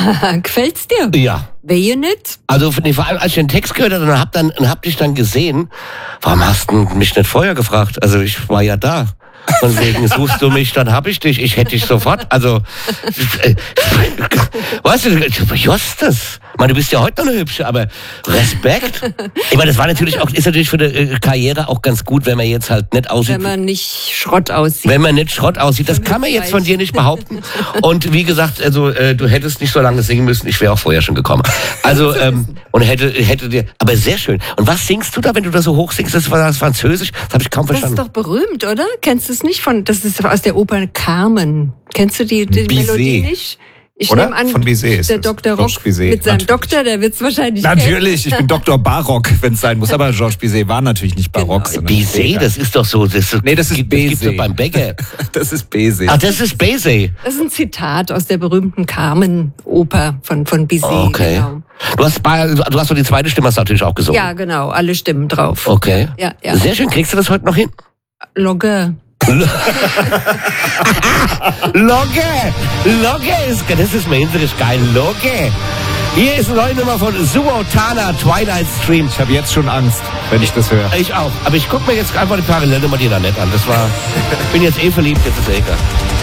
Gefällt's dir? Ja. Wehe nicht? Also vor allem, als ich den Text gehört habe und hab dich dann gesehen, warum hast du mich nicht vorher gefragt? Also ich war ja da. Von wegen, suchst du mich, dann hab ich dich. Ich hätte dich sofort. Also, weißt du, Justus, ich meine, du bist ja heute noch eine Hübsche, aber Respekt. Ich meine, das war natürlich auch, ist natürlich für eine Karriere auch ganz gut, wenn man jetzt halt nicht aussieht. Wenn man nicht Schrott aussieht. Wenn man nicht Schrott aussieht, das kann man jetzt von dir nicht behaupten. Und wie gesagt, also du hättest nicht so lange singen müssen, ich wäre auch vorher schon gekommen. Also und hätte dir, aber sehr schön. Und was singst du da, wenn du da so hoch singst? Das war das Französisch, das habe ich kaum verstanden. Das ist doch berühmt, oder? Kennst du es nicht das ist aus der Oper Carmen. Kennst du die Melodie nicht? Ich nehme an, von Bizet ist der Dr. Rock Bizet, mit seinem natürlich. Doktor, der wird's wahrscheinlich Natürlich, ich bin Dr. Barock, wenn es sein muss. Aber Georges Bizet war natürlich nicht barock. Genau. Bizet, das ist doch so. Nee, das ist Bizet. Das gibt's doch beim Bäcker. Das ist Bizet. Ach, das ist Bizet. Das ist ein Zitat aus der berühmten Carmen-Oper von Bizet. Okay. Genau. Du hast so die zweite Stimme hast du natürlich auch gesungen. Ja, genau, alle Stimmen drauf. Okay. Ja. Sehr schön. Kriegst du das heute noch hin? Logge. Logge ist, das ist mainstream geil. Logge. Hier ist eine neue Nummer von Suotana, Twilight Stream. Ich habe jetzt schon Angst, wenn ich das höre. Ich auch. Aber ich gucke mir jetzt einfach die Parallelnummer, die da nett an. Ich bin jetzt verliebt, jetzt ist egal.